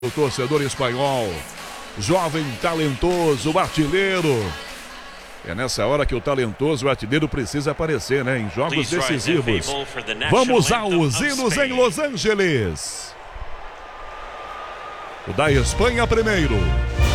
O torcedor espanhol, jovem, talentoso, artilheiro. É nessa hora que o talentoso artilheiro precisa aparecer, né? Em jogos decisivos. Vamos aos hinos em Los Angeles. O da Espanha primeiro.